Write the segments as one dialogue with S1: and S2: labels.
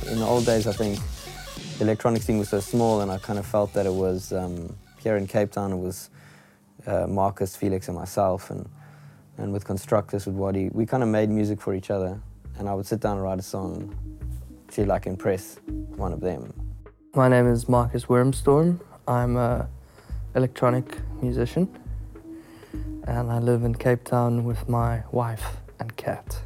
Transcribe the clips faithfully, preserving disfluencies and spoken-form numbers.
S1: in the old days, I think the electronic scene was so small, and I kind of felt that it was, um, here in Cape Town, it was uh, Marcus, Felix, and myself, and, and with Constructus, with Waddy, we kind of made music for each other, and I would sit down and write a song to like impress one of them.
S2: My name is Marcus Wormstorm. I'm an electronic musician, and I live in Cape Town with my wife and cat.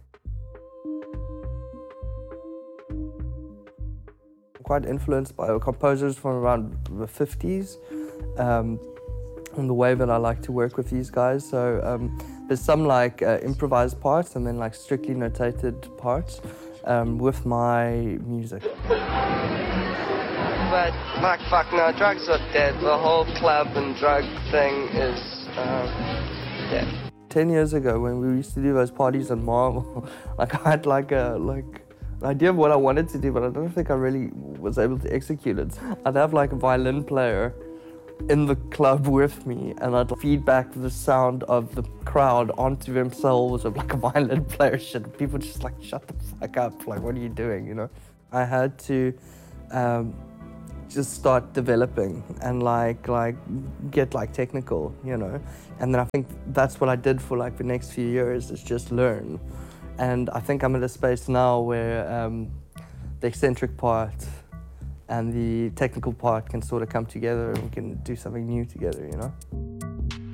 S2: I'm quite influenced by composers from around the fifties, um, and the way that I like to work with these guys. So um, there's some like uh, improvised parts and then like strictly notated parts um, with my music.
S3: But like fuck no, drugs are dead. The whole club and drug thing is um, dead.
S2: Ten years ago, when we used to do those parties in Marvel, like I had like a like an idea of what I wanted to do, but I don't think I really was able to execute it. I'd have like a violin player in the club with me, and I'd feed back the sound of the crowd onto themselves of like a violin player shit. People just like, shut the fuck up, like what are you doing, you know? I had to um, just start developing and like like get like technical, you know? And then I think that's what I did for like the next few years, is just learn. And I think I'm at a space now where um, the eccentric part and the technical part can sort of come together and we can do something new together, you know?